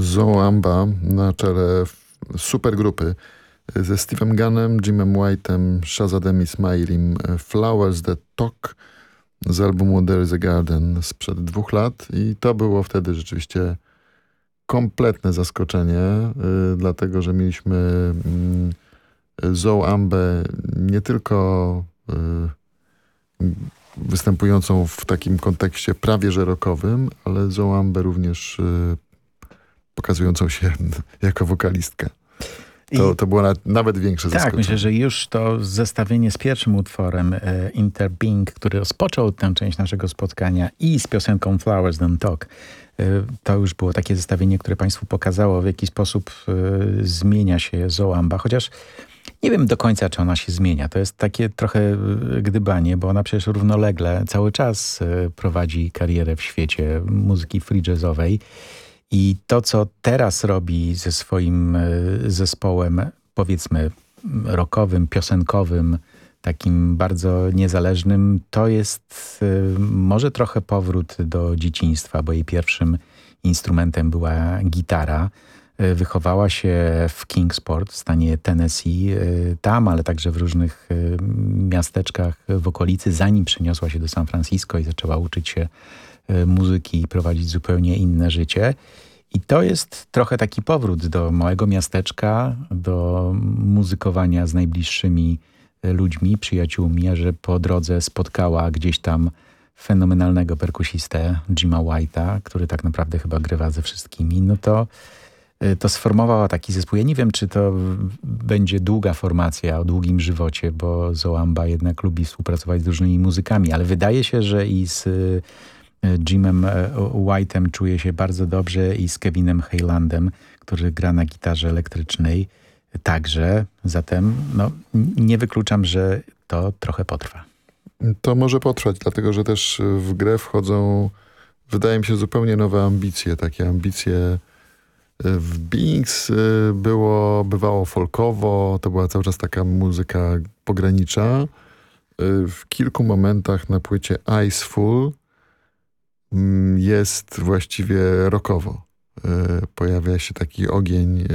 Zoamba na czele supergrupy ze Steve'em Gunnem, Jimem White'em, Shazadem Ismailim, Flowers That Talk z albumu There is a Garden sprzed 2 lat i to było wtedy rzeczywiście kompletne zaskoczenie, dlatego że mieliśmy Zoambę nie tylko występującą w takim kontekście prawie że rockowym, ale Zoambę również pokazującą się jako wokalistka. To było nawet większe zaskoczenie. Tak, myślę, że już to zestawienie z pierwszym utworem Interbeing, który rozpoczął tę część naszego spotkania i z piosenką Flowers Don't Talk, to już było takie zestawienie, które Państwu pokazało, w jaki sposób zmienia się Zoamba, chociaż nie wiem do końca, czy ona się zmienia. To jest takie trochę gdybanie, bo ona przecież równolegle cały czas prowadzi karierę w świecie muzyki free jazzowej. I to, co teraz robi ze swoim zespołem, powiedzmy rockowym, piosenkowym, takim bardzo niezależnym, to jest może trochę powrót do dzieciństwa, bo jej pierwszym instrumentem była gitara. Wychowała się w Kingsport w stanie Tennessee, tam, ale także w różnych miasteczkach w okolicy, zanim przeniosła się do San Francisco i zaczęła uczyć się muzyki i prowadzić zupełnie inne życie. I to jest trochę taki powrót do małego miasteczka, do muzykowania z najbliższymi ludźmi, przyjaciółmi, a że po drodze spotkała gdzieś tam fenomenalnego perkusistę Jima White'a, który tak naprawdę chyba grywa ze wszystkimi, no to sformowała taki zespół. Ja nie wiem, czy to będzie długa formacja o długim żywocie, bo Zoamba jednak lubi współpracować z różnymi muzykami, ale wydaje się, że i z Jimem White'em czuje się bardzo dobrze i z Kevinem Haylandem, który gra na gitarze elektrycznej także. Zatem nie wykluczam, że to trochę potrwa. To może potrwać, dlatego że też w grę wchodzą, wydaje mi się, zupełnie nowe ambicje. Takie ambicje w Beings bywało folkowo, to była cały czas taka muzyka pogranicza. W kilku momentach na płycie Iceful jest właściwie rockowo. Pojawia się taki ogień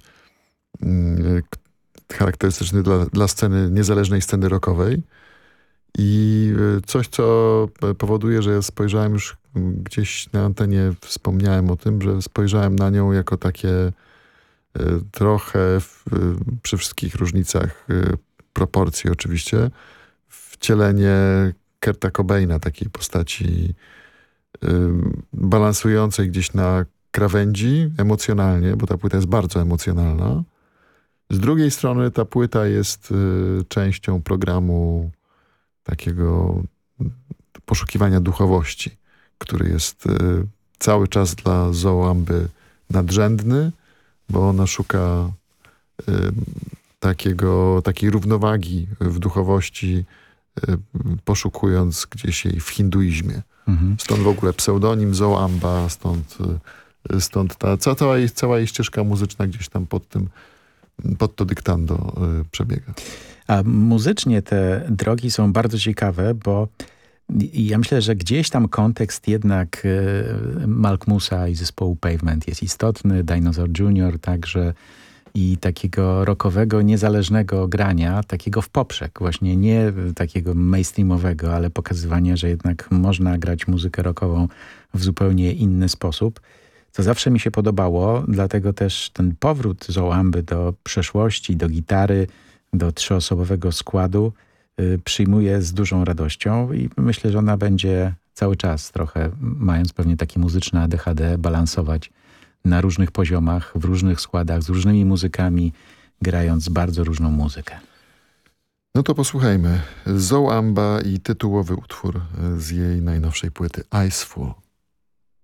charakterystyczny dla sceny, niezależnej sceny rockowej i coś, co powoduje, że ja spojrzałem już gdzieś na antenie, wspomniałem o tym, że spojrzałem na nią jako takie trochę przy wszystkich różnicach proporcji oczywiście, wcielenie Kurta Cobaina, takiej postaci balansującej gdzieś na krawędzi emocjonalnie, bo ta płyta jest bardzo emocjonalna. Z drugiej strony ta płyta jest częścią programu takiego poszukiwania duchowości, który jest cały czas dla Zoamby nadrzędny, bo ona szuka takiej równowagi w duchowości, poszukując gdzieś jej w hinduizmie. Stąd w ogóle pseudonim Zoamba, stąd cała jej ścieżka muzyczna gdzieś tam pod to dyktando przebiega. A muzycznie te drogi są bardzo ciekawe, bo ja myślę, że gdzieś tam kontekst jednak Malkmusa i zespołu Pavement jest istotny, Dinosaur Jr. także i takiego rockowego, niezależnego grania, takiego w poprzek, właśnie nie takiego mainstreamowego, ale pokazywania, że jednak można grać muzykę rockową w zupełnie inny sposób. To zawsze mi się podobało, dlatego też ten powrót Zoamby do przeszłości, do gitary, do 3-osobowego składu przyjmuję z dużą radością i myślę, że ona będzie cały czas trochę, mając pewnie takie muzyczne ADHD, balansować na różnych poziomach, w różnych składach, z różnymi muzykami, grając bardzo różną muzykę. No to posłuchajmy. Zoamba i tytułowy utwór z jej najnowszej płyty Iceful.